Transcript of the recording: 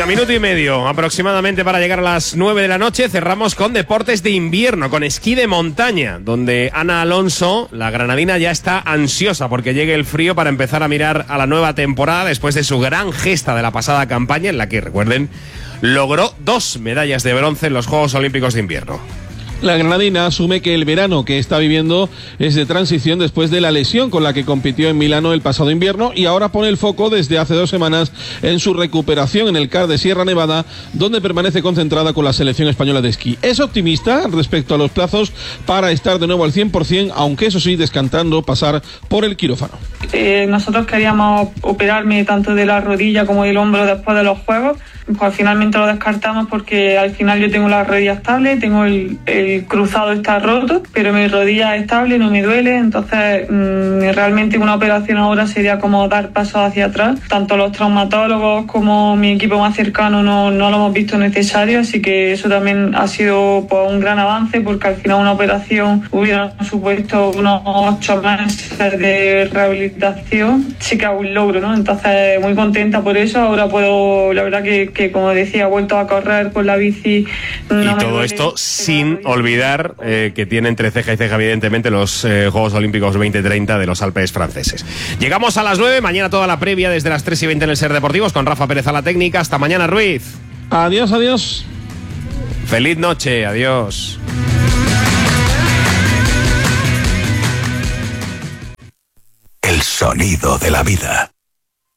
minuto y medio aproximadamente para llegar a las 9 de la noche. Cerramos con deportes de invierno, con esquí de montaña, donde Ana Alonso, la granadina, ya está ansiosa porque llegue el frío para empezar a mirar a la nueva temporada después de su gran gesta de la pasada campaña, en la que, recuerden, logró 2 medallas de bronce en los Juegos Olímpicos de Invierno. La granadina asume que el verano que está viviendo es de transición después de la lesión con la que compitió en Milano el pasado invierno, y ahora pone el foco desde hace 2 semanas en su recuperación en el CAR de Sierra Nevada, donde permanece concentrada con la selección española de esquí. Es optimista respecto a los plazos para estar de nuevo al 100%, aunque eso sí, descartando pasar por el quirófano. Nosotros queríamos operarme tanto de la rodilla como del hombro después de los Juegos. Pues finalmente lo descartamos porque al final yo tengo la rodilla estable, tengo el cruzado está roto, pero mi rodilla es estable, no me duele, entonces realmente una operación ahora sería como dar pasos hacia atrás. Tanto los traumatólogos como mi equipo más cercano no lo hemos visto necesario, así que eso también ha sido pues, un gran avance, porque al final una operación hubiera supuesto unos 8 meses de rehabilitación, sí que es un logro, ¿no? Entonces muy contenta por eso. Ahora puedo, la verdad que como decía, he vuelto a correr con la bici. Y todo esto sin olvidar que tiene entre ceja y ceja, evidentemente, los Juegos Olímpicos 2030 de los Alpes franceses. Llegamos a las 9, mañana toda la previa desde las 3:20 en el Ser Deportivos, con Rafa Pérez a la técnica. Hasta mañana, Ruiz. Adiós, adiós. Feliz noche, adiós. El sonido de la vida.